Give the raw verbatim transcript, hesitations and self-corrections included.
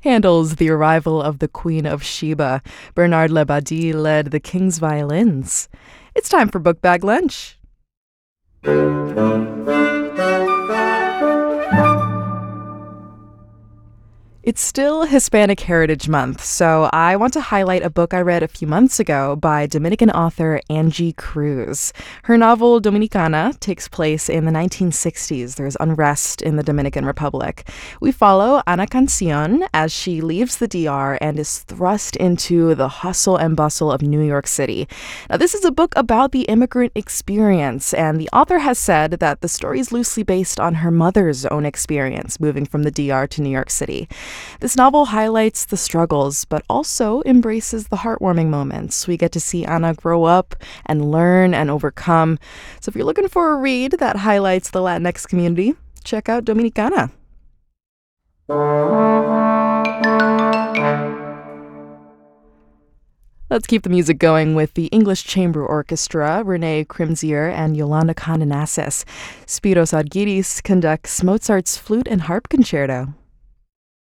Handel's The Arrival of the Queen of Sheba. Bernard Labadie led the King's Violins. It's time for Book Bag Lunch. It's still Hispanic Heritage Month, so I want to highlight a book I read a few months ago by Dominican author Angie Cruz. Her novel Dominicana takes place in the nineteen sixties. There's unrest in the Dominican Republic. We follow Ana Cancion as she leaves the D R and is thrust into the hustle and bustle of New York City. Now, this is a book about the immigrant experience, and the author has said that the story is loosely based on her mother's own experience moving from the D R to New York City. This novel highlights the struggles, but also embraces the heartwarming moments. We get to see Ana grow up and learn and overcome. So if you're looking for a read that highlights the Latinx community, check out Dominicana. Let's keep the music going with the English Chamber Orchestra, Renee Crimzier and Yolanda Condonassis. Spiros Argyris conducts Mozart's Flute and Harp Concerto.